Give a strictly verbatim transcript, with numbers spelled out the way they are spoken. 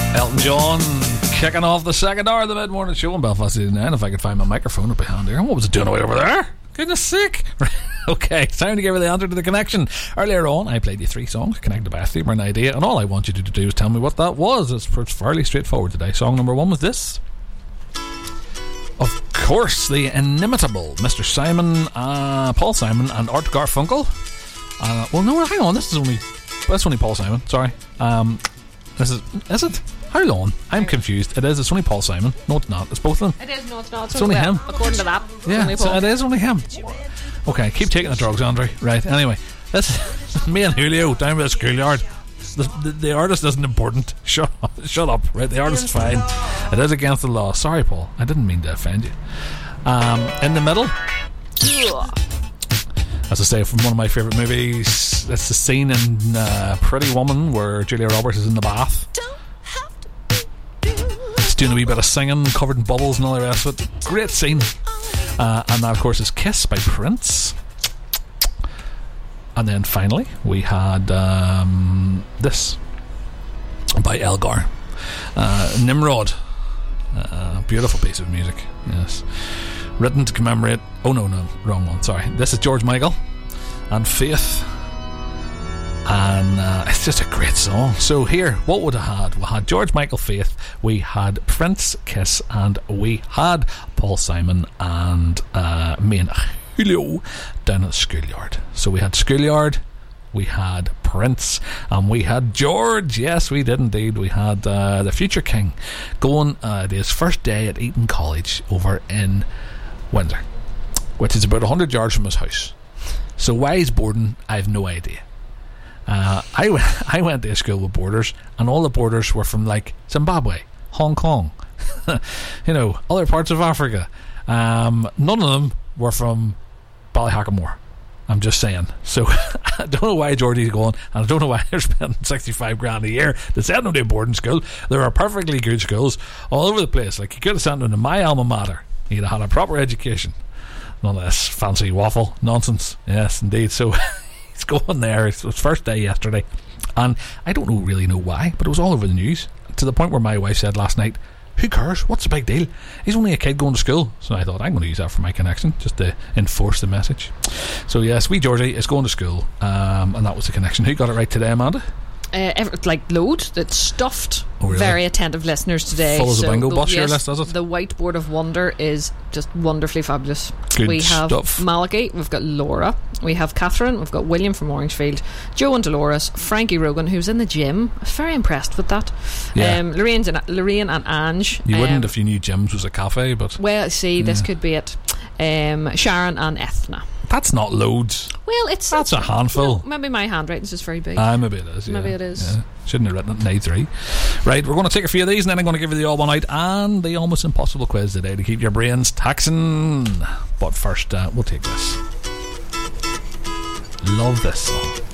Elton John kicking off the second hour of the mid-morning show on Belfast eighty-nine. If I could find my microphone, it'd be handy. What was it doing away over there? Goodness sake. Okay, it's time to give you the answer to the connection. Earlier on, I played you three songs connected by a theme or an idea, and all I want you to do is tell me what that was. It's, it's fairly straightforward today. Song number one was this. Of course, the inimitable Mister Simon, uh, Paul Simon and Art Garfunkel. Uh, well, no, hang on. This is only that's only Paul Simon. Sorry. Um, this is is it? How long? I'm confused. It is. It's only Paul Simon. No, it's not. It's both of them. It is. No, it's not. It's, it's only him. According to that. Yeah, it's, it is only him. Okay, keep taking the drugs, Andre. Right. Anyway, this me and Julio down by the schoolyard. The, the, the artist isn't important. Shut up. Shut up. Right. The artist is fine. It is against the law. Sorry, Paul. I didn't mean to offend you. Um, in the middle. As I say, from one of my favourite movies, it's the scene in uh, Pretty Woman where Julia Roberts is in the bath. It's doing a wee bit of singing, covered in bubbles and all the rest of it. Great scene. Uh, and that, of course, is Kiss by Prince. And then finally, we had um, this by Elgar. Uh, Nimrod. Uh, beautiful piece of music. Yes. Written to commemorate. Oh no, no, wrong one. Sorry. This is George Michael and Faith, and uh, it's just a great song. So here, what would I had? We had George Michael, Faith. We had Prince, Kiss, and we had Paul Simon and uh, me and Julio down at the schoolyard. So we had schoolyard, we had Prince, and we had George. Yes, we did indeed. We had uh, the future king going uh, his first day at Eton College over in Windsor, which is about one hundred yards from his house. So why he's boarding, I have no idea. Uh, I, w- I went to a school with boarders, and all the boarders were from like Zimbabwe, Hong Kong, you know, other parts of Africa. Um, none of them were from Ballyhackamore. I'm just saying. So I don't know why Geordie's going, and I don't know why they're spending sixty-five grand a year to send them to a boarding school. There are perfectly good schools all over the place. Like, you could have sent them to my alma mater. He'd have had a proper education. None of this fancy waffle nonsense. Yes, indeed. So he's going there. It was first day yesterday, and I don't know, really know why, but it was all over the news, to the point where my wife said last night, who cares? What's the big deal? He's only a kid going to school. So I thought, I'm going to use that for my connection, just to enforce the message. So yes, wee Georgie is going to school, um, and that was the connection. Who got it right today, Amanda? Uh, every, like load that's stuffed. Oh, really? Very attentive listeners today. Full as so a bingo the, bus, yes, your list, is it? The whiteboard of wonder is just wonderfully fabulous. Good we have stuff. Malachi, we've got Laura, we have Catherine, we've got William from Orangefield, Joe and Dolores, Frankie Rogan, who's in the gym. I was very impressed with that. Yeah. Um, Lorraine, and, Lorraine and Ange. You um, wouldn't if you knew Jim's was a cafe, but well, see, this yeah. could be it. Um, Sharon and Ethna. That's not loads. Well, it's That's it's, a handful. You know, maybe my handwriting's just very big. Ah, maybe it is. Yeah. Maybe it is. Yeah. Shouldn't have written it in A three. Right, we're going to take a few of these, and then I'm going to give you the all one out and the almost impossible quiz today to keep your brains taxing. But first, uh, we'll take this. Love this song.